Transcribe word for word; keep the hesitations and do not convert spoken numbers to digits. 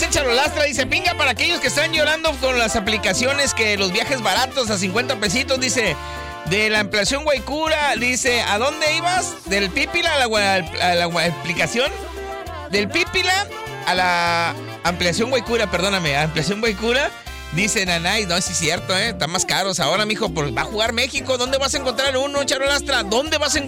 el Charolastra, dice, pinga para aquellos que están llorando con las aplicaciones que los viajes baratos a cincuenta pesitos, dice, de la ampliación Guaycura, dice, ¿a dónde ibas? Del Pípila a la, a la aplicación, del Pípila a la ampliación Guaycura, perdóname, ampliación Guaycura. Dice Nanay, no, sí es cierto, ¿eh? Están más caros ahora, mijo, por, va a jugar México. ¿Dónde vas a encontrar uno, Charolastra? ¿Dónde vas a encontrar